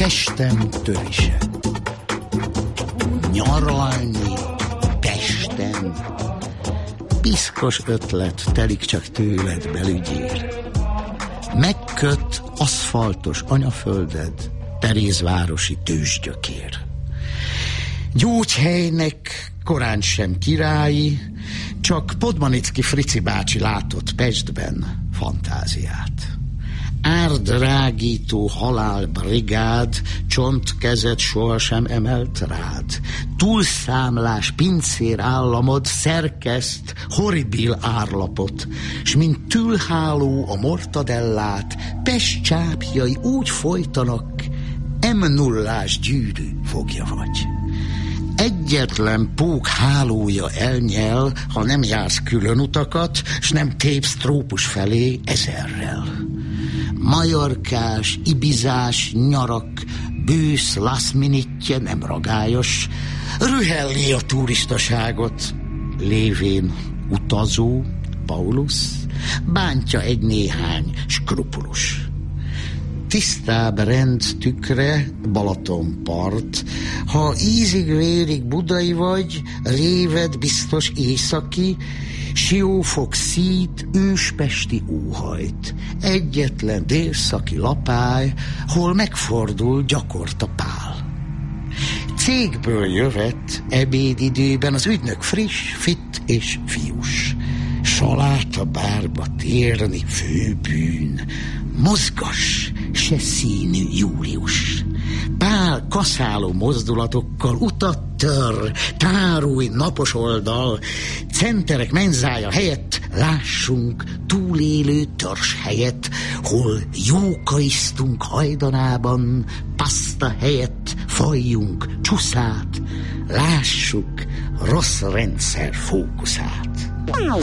testem törise. Nyaralni Pesten, piszkos ötlet telik csak tőled belügyér. Megköt aszfaltos anyafölded, Terézvárosi tőzsgyökér. Gyógyhelynek korán sem királyi, csak Podmanicki Frici bácsi látott Pestben fantáziát. Árdrágító halálbrigád csontkezet sohasem emelt rád. Túlszámlás pincér államod szerkeszt horribil árlapot, s mint tülháló a mortadellát, Pest csápjai úgy folytanak, M0-ás gyűrű fogja vagy. Egyetlen pók hálója elnyel, ha nem jársz külön utakat, s nem tépsz trópus felé ezerrel. Majorkás, ibizás nyarak, bősz last-minute-je nem ragályos, rühelli a turistaságot, lévén utazó, Paulus, bántja egy-néhány skrupulus. Tisztább rend tükre, Balatonpart, ha ízig-vérig budai vagy, réved biztos északi, Siófok szít, őspesti óhajt, egyetlen délszaki lapály, hol megfordul gyakorta Pál. Cégből jövet ebédidőben az ügynök friss, fit és fiús. Salátabárba térni főbűn, mozgas, se színű Július. Pál kaszáló mozdulatokkal utat tör, tárulj napos oldal, centerek menzája helyett lássunk túlélő törzs helyett, hol jókaisztunk hajdanában, paszta helyett falljunk csuszát, lássuk rossz rendszer fókuszát.